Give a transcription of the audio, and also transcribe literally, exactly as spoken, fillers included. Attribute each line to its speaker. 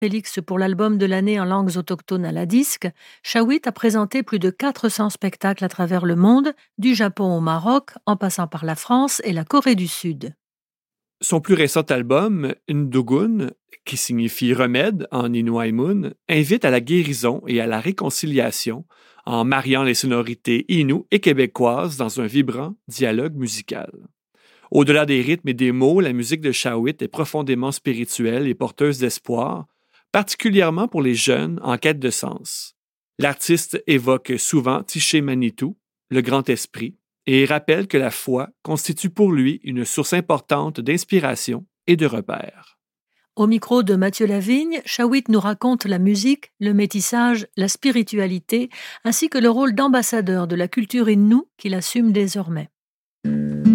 Speaker 1: Félix pour l'album de l'année en langues autochtones à la disque, Shawit a présenté plus de quatre cents spectacles à travers le monde, du Japon au Maroc, en passant par la France et la Corée du Sud.
Speaker 2: Son plus récent album, Ndogun, qui signifie remède en Inuaimun, invite à la guérison et à la réconciliation en mariant les sonorités inoues et québécoises dans un vibrant dialogue musical. Au-delà des rythmes et des mots, la musique de Shawit est profondément spirituelle et porteuse d'espoir, particulièrement pour les jeunes en quête de sens. L'artiste évoque souvent Tiché Manitou, le grand esprit, et rappelle que la foi constitue pour lui une source importante d'inspiration et de repères.
Speaker 1: Au micro de Mathieu Lavigne, Shawit nous raconte la musique, le métissage, la spiritualité, ainsi que le rôle d'ambassadeur de la culture innu qu'il assume désormais.